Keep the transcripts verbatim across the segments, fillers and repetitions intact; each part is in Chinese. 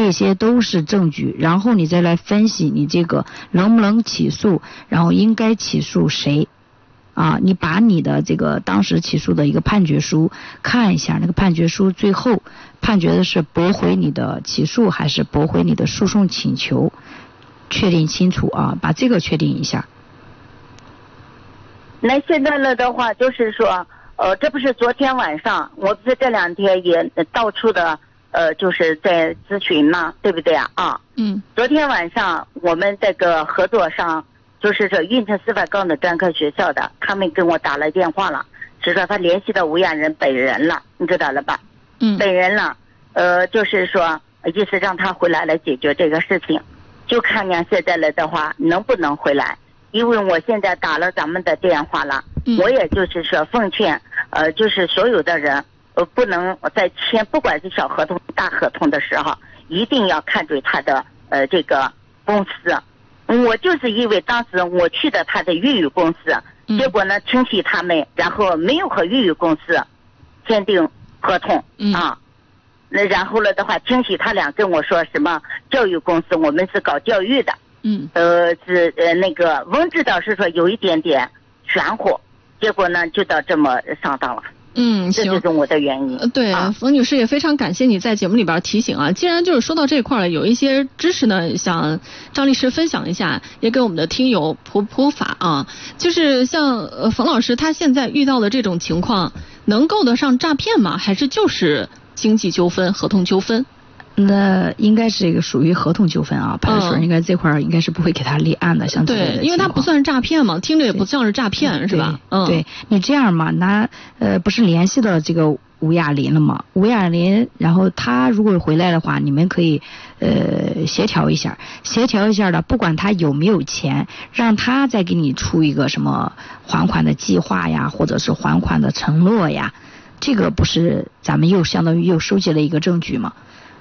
这些都是证据，然后你再来分析你这个能不能起诉，然后应该起诉谁。啊，你把你的这个当时起诉的一个判决书看一下，那个判决书最后判决的是驳回你的起诉还是驳回你的诉讼请求，确定清楚啊，把这个确定一下。 那现在了的话就是说，呃，这不是昨天晚上，我不是这两天也到处的呃，就是在咨询嘛，对不对啊？啊， 嗯， 昨天晚上我们这个合作上。就是说运城司法高等专科学校的，他们跟我打了电话了，是说他联系到吴亚人本人了，你知道了吧？ 嗯， 本人了，呃，就是说意思让他回来来解决这个事情，就看看现在了的话能不能回来，因为我现在打了咱们的电话了， 嗯、 我也就是说奉劝，呃，就是所有的人，呃，不能在签不管是小合同、大合同的时候，一定要看准他的呃这个公司。我就是因为当时我去的他的粤语公司，结果呢亲戚他们，然后没有和粤语公司签订合同啊，那然后了的话，亲戚他俩跟我说什么教育公司，我们是搞教育的， 嗯， 呃是呃那个文指导是说有一点点玄乎，结果呢就到这么上当了。 嗯，行， 这就是我的原因。 对， 啊、 冯女士也非常感谢你在节目里边提醒啊。既然就是说到这块了，有一些知识呢，想张律师分享一下，也给我们的听友普普法啊。就是像呃冯老师他现在遇到的这种情况，能够得上诈骗吗？还是就是经济纠纷、合同纠纷？ 那应该是这个属于合同纠纷啊，派出所应该这块儿应该是不会给他立案的，像这类的情况。 对，因为他不算是诈骗嘛，听着也不像是诈骗，是吧？嗯， 对，你这样嘛，那呃不是联系到这个吴亚林了吗？吴亚林，然后他如果回来的话，你们可以呃协调一下，协调一下的，不管他有没有钱，让他再给你出一个什么还款的计划呀，或者是还款的承诺呀，这个不是咱们又相当于又收集了一个证据吗？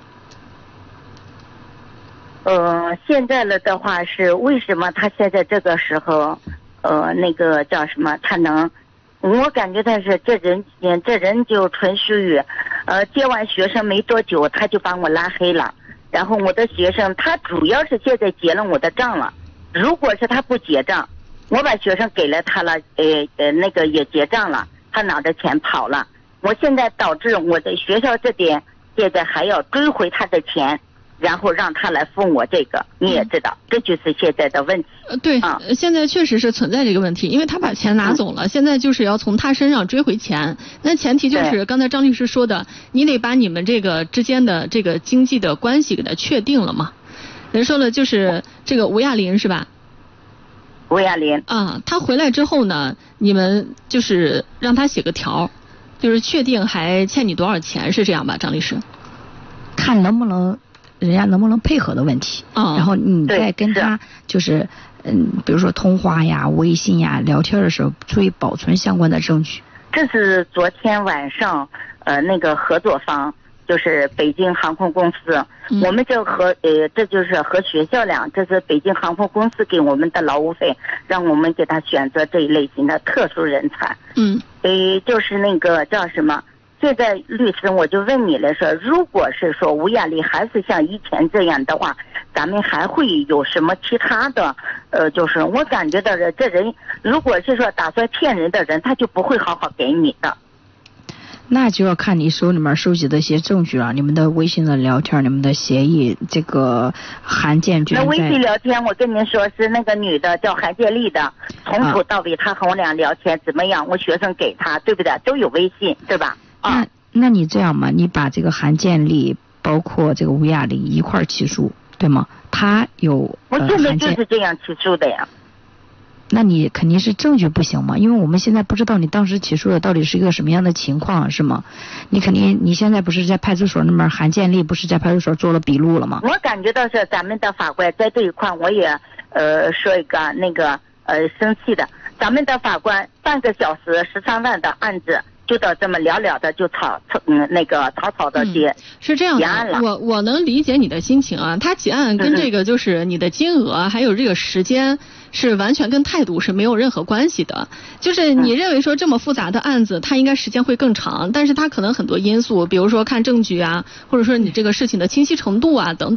呃，现在了的话是为什么他现在这个时候，呃，那个叫什么？他能，我感觉他是这人，这人就纯属于，呃，接完学生没多久他就把我拉黑了。然后我的学生他主要是现在结了我的账了，如果是他不结账，我把学生给了他了，呃呃那个也结账了，他拿着钱跑了。我现在导致我的学校这边现在还要追回他的钱。然后让他来付我这个，你也知道，嗯、这就是现在的问题。 呃，对，啊、现在确实是存在这个问题，因为他把钱拿走了，嗯、现在就是要从他身上追回钱。那前提就是刚才张律师说的，你得把你们这个之间的这个经济的关系给他确定了嘛。人说了，就是这个吴亚林是吧？ 吴亚林啊，他回来之后呢，你们就是让他写个条，就是确定还欠你多少钱，是这样吧，张律师？ 看能不能。人家能不能配合的问题， 哦、 然后你再跟他就是嗯，比如说通话呀、微信呀、聊天的时候，注意保存相关的证据。 这是昨天晚上呃那个合作方就是北京航空公司，嗯、我们这和呃这就是和学校俩，这是北京航空公司给我们的劳务费，让我们给他选择这一类型的特殊人才。 嗯， 呃就是那个叫什么？现在律师我就问你了说，如果是说吴亚丽还是像以前这样的话，咱们还会有什么其他的呃就是我感觉到这人如果是说打算骗人的人，他就不会好好给你的。 那就要看你手里面收集的一些证据了，你们的微信的聊天，你们的协议，这个函件卷。 那微信聊天我跟您说是那个女的叫韩建丽的，从头到尾她和我俩聊天怎么样，我学生给她对不对，都有微信对吧？ 那那你这样嘛，你把这个韩建立包括这个吴亚丽一块起诉，对吗？他有我现在就是这样起诉的呀。 那你肯定是证据不行嘛，因为我们现在不知道你当时起诉的到底是一个什么样的情况，是吗？你肯定你现在不是在派出所那边，韩建立不是在派出所做了笔录了吗？ 我感觉到是咱们的法官在这一块，我也呃说一个那个呃生气的，咱们的法官半个小时十三万的案子。就到这么了了的就草嗯那个草草的结、嗯、 是这样的，我我能理解你的心情啊。他结案跟这个就是你的金额、嗯、还有这个时间是完全跟态度是没有任何关系的。就是你认为说这么复杂的案子，它应该时间会更长，但是它可能很多因素，比如说看证据啊，或者说你这个事情的清晰程度啊等等。